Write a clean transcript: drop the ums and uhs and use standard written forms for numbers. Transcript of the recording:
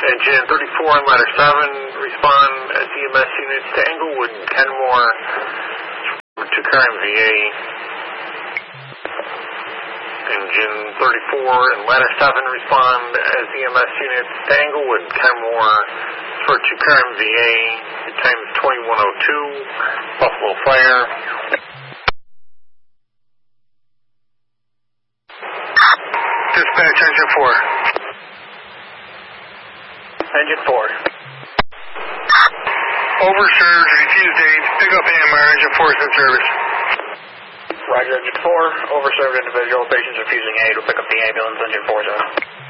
Engine 34 and ladder 7, respond as EMS units to Englewood and Kenmore to current VA. Engine 34 and ladder 7, respond as EMS units to Englewood and Kenmore for to current VA. The time is 21:02, Buffalo Fire. Dispatch, Engine 4. Engine 4. Overserved, refused aid. Pick up AMR, Engine 4 is in service. Roger, Engine 4. Overserved individual, patients refusing aid will pick up the ambulance, Engine 4 is out.